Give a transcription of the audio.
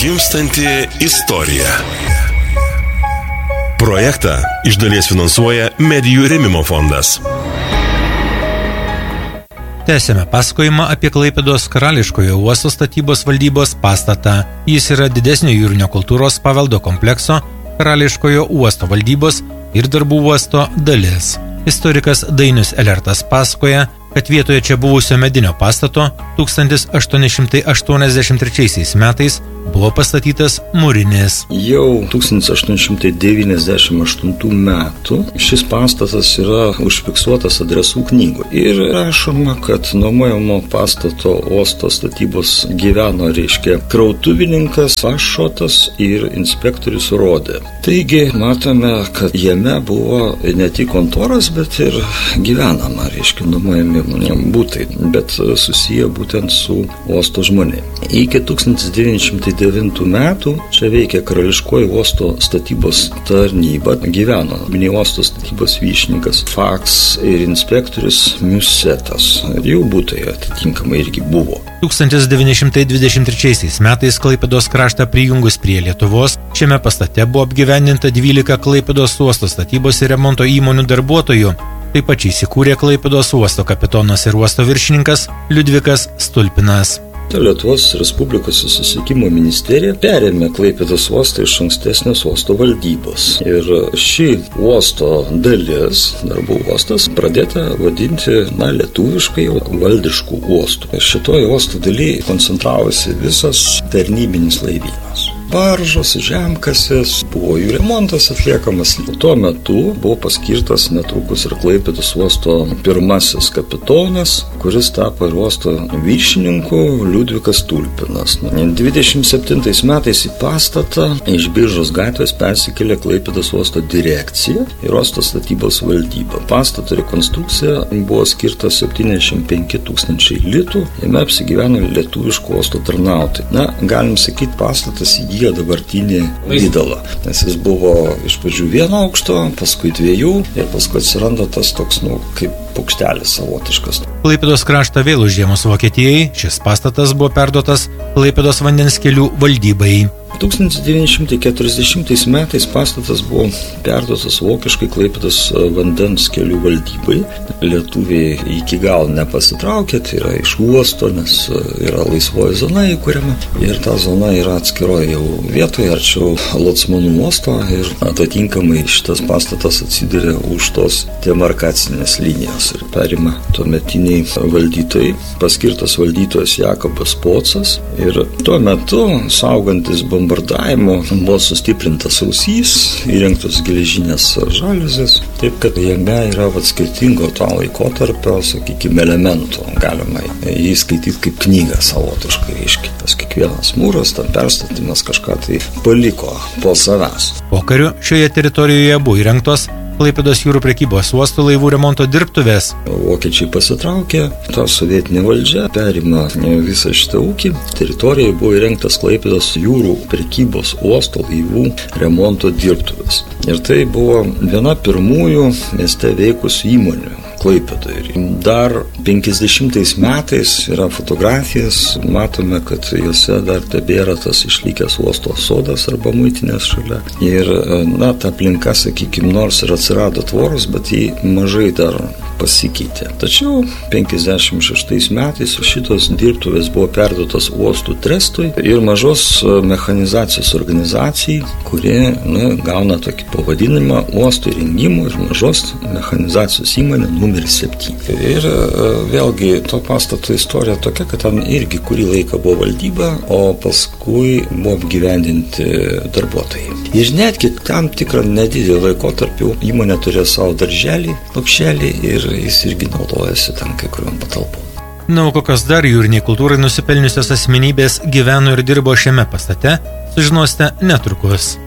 Gimstanti istorija. Projektą iš dalies finansuoja Medijų rėmimo fondas. Tęsėme pasakojimą apie Klaipėdos Karališkojo uosto statybos valdybos pastatą. Jis yra didesnio jūrinio kultūros paveldo komplekso Karališkojo uosto valdybos ir darbų uosto dalis. Istorikas Dainius Elertas pasakoja, kad vietoje čia buvusio medinio pastato 1883 metais buvo pastatytas mūrinis. Jau 1898 metų šis pastatas yra užfiksuotas adresų knygų. Ir rašoma, kad nuomojamo pastato uosto statybos gyveno, krautuvininkas Pašotas ir inspektorius Rodė. Taigi matome, kad jame buvo ne tik kontoras, bet ir gyvenama, nuomojami būtai, bet susiję būtent su uosto žmonėmis. Iki 1909 metų čia veikė Karališkojo uosto statybos tarnyba, gyveno uosto statybos viršininkas Faks ir inspektorius Miusetas. Jų būtai atitinkamai irgi buvo. 1923 metais Klaipėdos kraštą prijungus prie Lietuvos, šiame pastate buvo apgyvendinta 12 Klaipėdos uosto statybos ir remonto įmonių darbuotojų. Taip pat įsikūrė Klaipėdos uosto kapitonas ir uosto viršininkas Liudvikas Stulpinas. Lietuvos Respublikos susisiekimo ministerija perėmė Klaipėdos uostą iš ankstesnės uosto valdybos. Ir ši uosto dalis, darbų uostas, pradėta vadinti lietuviškai valdiškų uostų. Šitoje uosto dalyje koncentravosi visas tarnybinis laivynas. Baržos, žemkasės, buvo jų remontas atliekamas. Tuo metu buvo paskirtas netrukus ir Klaipėdos uosto pirmasis kapitonas, kuris tapo ir uosto viršininku Liudvikas Stulpinas. 27 metais į pastatą iš Biržos gatvės persikėlė Klaipėdos uosto direkcija ir uosto statybos valdyba. Pastato rekonstrukcija buvo skirta 75 000 litų, jame apsigyveno lietuviško uosto tarnautojai. Galim sakyti, pastatas įgyjo dabartinį vydalą, nes jis buvo iš pradžių vieno aukšto, paskui 2 ir paskui atsiranda tas toks, kaip paukštelis savotiškas. Klaipėdos kraštą vėl užėmus Vokietijai, šis pastatas buvo perduotas Klaipėdos vandens kelių valdybai. 1940 metais pastatas buvo perduotas vokiškai Klaipėdos vandens kelių valdybai. Lietuviai iki galo nepasitraukė, tai yra iš uosto, nes yra laisvoji zona įkuriama. Ir ta zona yra atskiroje jau vietoje, arčiau Locmanų uosto. Ir atitinkamai šitas pastatas atsiduria už tos demarkacinės linijos. Ir perima tuometiniai valdytojai, paskirtas valdytojas Jakobas Pocas. Ir tuo metu, saugantis bombardavimo, buvo sustiprintas ausys, įrengtos geležinės žaliuzės, taip kad jame yra skirtingo to laikotarpio, elementų. Galima jį skaityti kaip knygą savotiškai, tas kiekvienas mūras, tam perstatymas kažką tai paliko po savęs. Pokariu šioje teritorijoje buvo įrengtos Klaipėdos jūrų prekybos uosto laivų remonto dirbtuvės. Vokiečiai pasitraukė, ta sovietinė valdžia perima visą šitą ūkį. Teritorijoje buvo įrengtas Klaipėdos jūrų prekybos uosto laivų remonto dirbtuvės. Ir tai buvo viena pirmųjų mieste veikusių įmonių Klaipėdoje. Dar 50 metais yra fotografijas, matome, kad juose dar tebėra tas išlikęs uosto sodas arba muitinės šalia. Ir ta aplinka, nors ir atsirado tvoros, bet jį mažai dar pasikeitė. Tačiau 56 metais šitos dirbtuvės buvo perduotas uostų trestui ir mažos mechanizacijos organizacijai, kuri gauna tokį pavadinimą uosto įrengimų ir mažos mechanizacijos įmonė numeris 7. Ir vėlgi to pastato istorija tokia, kad ten irgi kurį laiką buvo valdyba, o paskui buvo apgyvendinti darbuotojai. Ir netgi tam tikrą nedidelį laikotarpį įmonė turėjo savo darželį, lopšelį ir jis irgi naudojasi tam kai kuriuom patalpom. Kokios dar jūriniai kultūrai nusipelniusios asmenybės gyveno ir dirbo šiame pastate, sužinosite netrukus.